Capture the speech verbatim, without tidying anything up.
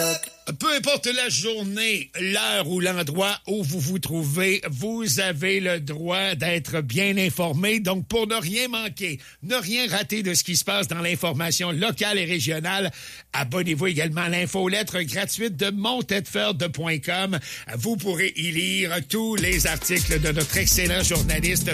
Peu importe la journée, l'heure ou l'endroit où vous vous trouvez, vous avez le droit d'être bien informé. Donc, pour ne rien manquer, ne rien rater de ce qui se passe dans l'information locale et régionale, abonnez-vous également à l'infolettre gratuite de montetford point com. Vous pourrez y lire tous les articles de notre excellent journaliste